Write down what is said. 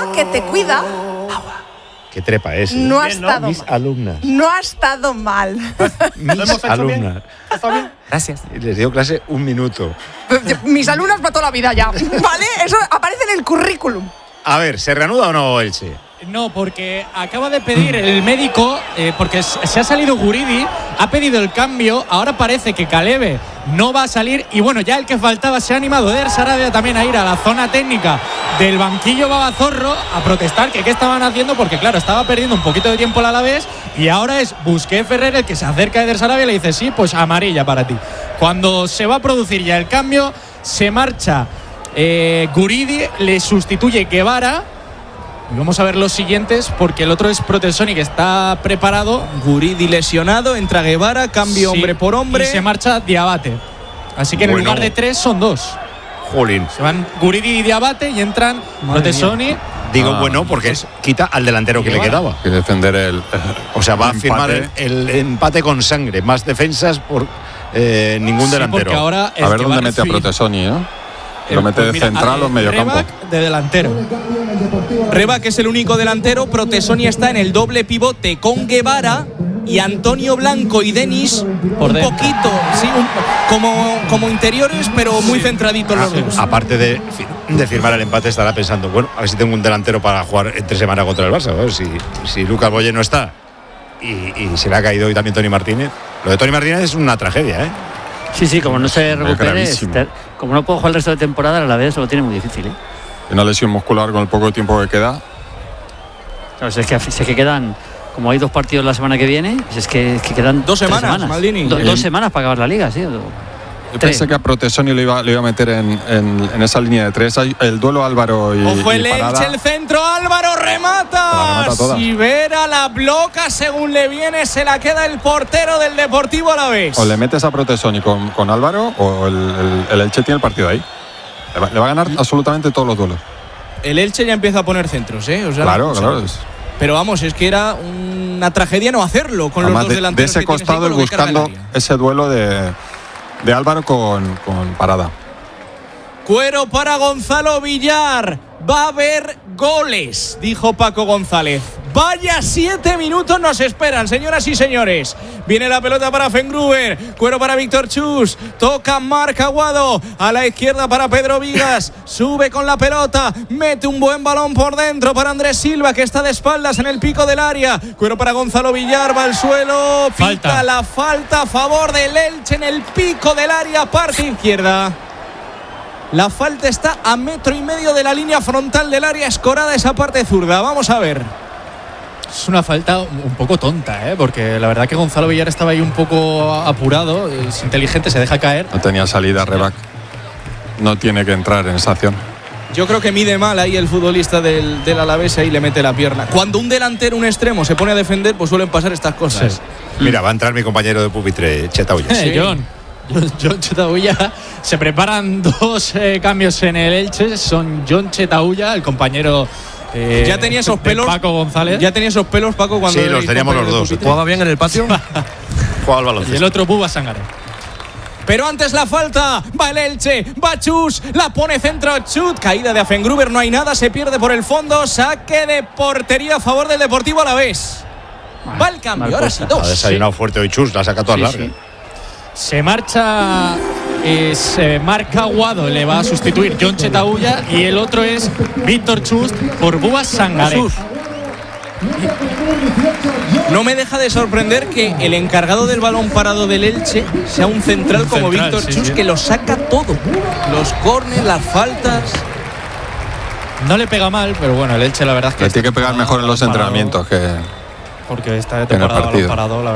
agua que te cuida. Qué trepa es. No ha Bien, ¿no? estado Mis mal. alumnas. No ha estado mal. Mis ¿Lo hemos hecho alumnas. bien? ¿Está bien? Gracias. Les dio clase un minuto. Mis alumnas para toda la vida ya, ¿vale? Eso aparece en el currículum. A ver, ¿se reanuda o no Elche? No, porque acaba de pedir el médico, porque se ha salido Guridi, ha pedido el cambio, ahora parece que Caleve no va a salir y bueno, ya el que faltaba se ha animado Eder Sarabia también a ir a la zona técnica del banquillo Babazorro a protestar que qué estaban haciendo, porque claro, estaba perdiendo un poquito de tiempo el Alavés y ahora es Busquets Ferrer el que se acerca a Eder Sarabia y le dice sí, pues amarilla para ti. Cuando se va a producir ya el cambio, se marcha Guridi, le sustituye Guevara. Y vamos a ver los siguientes porque el otro es Protesoni que está preparado. Guridi lesionado, entra Guevara, cambio Sí, hombre por hombre. Y se marcha Diabate. Así que en Bueno. lugar de 3 son 2. Jolín. Se van Guridi y Diabate y entran Protesoni. Digo bueno porque quita al delantero que le quedaba. Que defender el. O sea, va a empate. firmar el empate con sangre. Más defensas por ningún Sí, delantero. porque ahora A ver dónde mete a Protesoni, ¿no? Lo mete de central o en medio campo. De delantero. Reba, que es el único delantero. Protesoni está en el doble pivote con Guevara y Antonio Blanco y Denis Por un dentro. poquito, sí, como interiores, pero muy centraditos los dos. Aparte de firmar el empate, estará pensando, bueno, a ver si tengo un delantero para jugar entre semana contra el Barça. A ver si Lucas Boye no está y se le ha caído hoy también Toni Martínez. Lo de Toni Martínez es una tragedia, ¿eh? Sí, como no se recupere, gravísimo. como no puedo jugar el resto de temporada, a la vez lo tiene muy difícil, ¿eh? Una lesión muscular con el poco tiempo que queda. Claro, si es que quedan, como hay 2 partidos la semana que viene, pues es que quedan 2 3 semanas, Maldini. 2 semanas para acabar la liga, sí. Yo pensé que a Protesoni le iba a meter en esa línea de 3. El duelo Álvaro y Ojo el Parada. Elche, el centro, Álvaro La remata. remata toda. Sivera la bloca según le viene, se la queda el portero del Deportivo Alavés. O le metes a Protesoni con Álvaro o el Elche tiene el partido ahí. Le va a ganar absolutamente todos los duelos. El Elche ya empieza a poner centros, ¿eh? O sea, Claro. Pero vamos, es que era una tragedia no hacerlo con Además los dos de delanteros. ese que tienes ahí costado con y lo que carga el buscando área. ese duelo de Álvaro con Parada. Cuero para Gonzalo Villar. Va a haber goles, dijo Paco González. Vaya 7 minutos nos esperan, señoras y señores. Viene la pelota para Fengruber. Cuero para Víctor Chus. Toca Marc Aguado. A la izquierda para Pedro Vigas. Sube con la pelota. Mete un buen balón por dentro para Andrés Silva, que está de espaldas en el pico del área. Cuero para Gonzalo Villar. Va al suelo. Pita Falta. la falta a favor del Elche en el pico del área, parte izquierda. La falta está a 1,5 metros de la línea frontal del área, escorada esa parte zurda. Vamos a ver. Es una falta un poco tonta, porque la verdad que Gonzalo Villar estaba ahí un poco apurado, es inteligente, se deja caer. No tenía salida Rebac. No tiene que entrar en esa acción. Yo creo que mide mal ahí el futbolista del Alavés y le mete la pierna. Cuando un delantero, un extremo, se pone a defender, pues suelen pasar estas cosas. Sí. Mira, va a entrar mi compañero de pupitre, Cheta Ullas. Sí. John Chetaulla. Se preparan 2 cambios en el Elche. Son John Chetaulla, el compañero Ya tenía esos de pelos. Paco González. Ya tenía esos pelos, Paco, cuando. Sí, los erais teníamos compañero los de dos. pupitre. ¿Jugaba bien en el patio? Juega al Y el baloncesto. otro Buba Sangare. Pero antes la falta, va el Elche, va Chus, la pone centro Chut, caída de Afengruber, no hay nada, se pierde por el fondo, saque de portería a favor del Deportivo Alavés. Va el cambio, ahora sí, Ha 2. desayunado fuerte hoy Chus, la saca todas Sí, largas. sí. Se marcha Marc Aguado, le va a sustituir John Chetaulla y el otro es Víctor Chust por Buba Sangare. No me deja de sorprender que el encargado del balón parado del Elche sea un central como Central, Víctor sí, Chus, sí. que lo saca todo. Los córneres, las faltas. No le pega mal, pero bueno, el Elche la verdad es que Le tiene que pegar mejor en los parado, entrenamientos que. porque está de en el temporada balón partido. parado, la